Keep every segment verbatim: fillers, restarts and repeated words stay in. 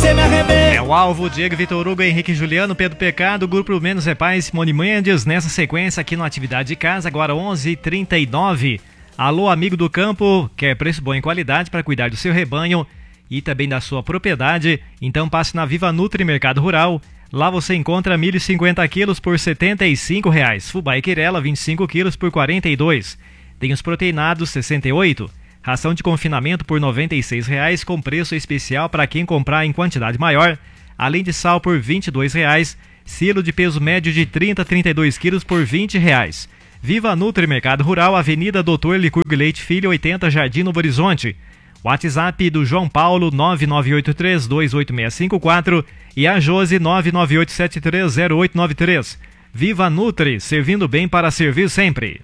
você me arrebenta. É o alvo, Diego Vitor Hugo, Henrique Juliano, Pedro Pecado, Grupo Menos é Paz, Simone Mendes, nessa sequência aqui no Atividade de Casa, agora onze e trinta e nove. Alô, amigo do campo, quer preço bom em qualidade para cuidar do seu rebanho e também da sua propriedade? Então passe na Viva Nutri Mercado Rural. Lá você encontra milho cinquenta quilos por setenta e cinco reais, fubá e quirela vinte e cinco quilos por quarenta e dois. Tem os proteinados sessenta e oito. Ração de confinamento por noventa e seis reais com preço especial para quem comprar em quantidade maior. Além de sal por vinte e dois reais. Silo de peso médio de trinta a trinta e dois quilos por vinte reais. Viva Nutri Mercado Rural, Avenida Doutor Licurgo Leite Filho, oitenta, Jardim Novo Horizonte. WhatsApp do João Paulo nove nove oito três dois oito seis cinco quatro e a Josi nove nove oito sete três zero oito nove três. Viva Nutri, servindo bem para servir sempre.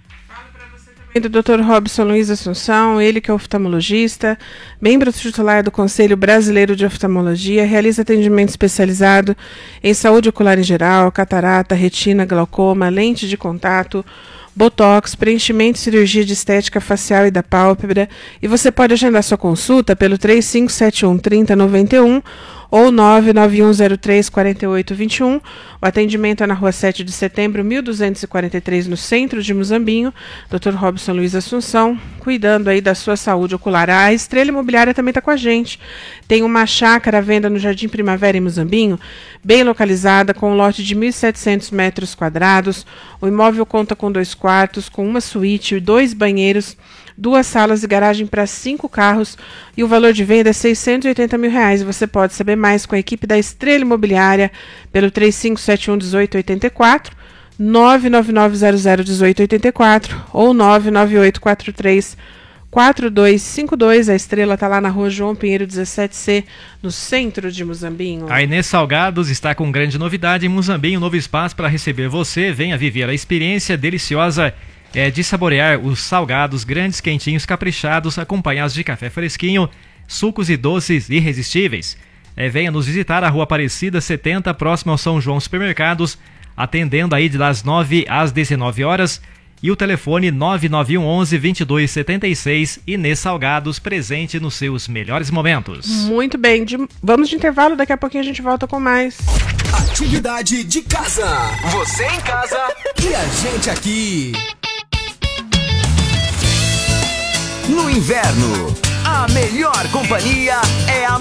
Do doutor Robson Luiz Assunção, ele que é oftalmologista, membro titular do Conselho Brasileiro de Oftalmologia, realiza atendimento especializado em saúde ocular em geral, catarata, retina, glaucoma, lente de contato, botox, preenchimento e cirurgia de estética facial e da pálpebra. E você pode agendar sua consulta pelo três cinco sete um, trinta, noventa e um ou nove nove um zero três, quatro oito dois um. O atendimento é na rua sete de setembro, mil duzentos e quarenta e três, no centro de Muzambinho. doutor Robson Luiz Assunção, cuidando aí da sua saúde ocular. A Estrela Imobiliária também está com a gente. Tem uma chácara à venda no Jardim Primavera, em Muzambinho, bem localizada, com um lote de mil e setecentos metros quadrados. O imóvel conta com dois quartos, com uma suíte e dois banheiros, duas salas e garagem para cinco carros, e o valor de venda é seiscentos e oitenta mil reais. E você pode saber mais com a equipe da Estrela Imobiliária pelo três cinco sete um, um oito oito quatro, nove nove nove zero zero um oito oito quatro ou nove nove oito quatro três quatro dois cinco dois. A Estrela está lá na rua João Pinheiro dezessete C, no centro de Muzambinho. A Inês Salgados está com grande novidade em Muzambinho, um novo espaço para receber você. Venha viver a experiência deliciosa É de saborear os salgados grandes, quentinhos, caprichados, acompanhados de café fresquinho, sucos e doces irresistíveis. É, venha nos visitar, a Rua Aparecida setenta, próximo ao São João Supermercados, atendendo aí das nove às dezenove horas. E o telefone nove nove um onze, vinte e dois setenta e seis, Inês Salgados, presente nos seus melhores momentos. Muito bem, de, vamos de intervalo, daqui a pouquinho a gente volta com mais. Atividade de casa. Você em casa e a gente aqui. No inverno, a melhor companhia é a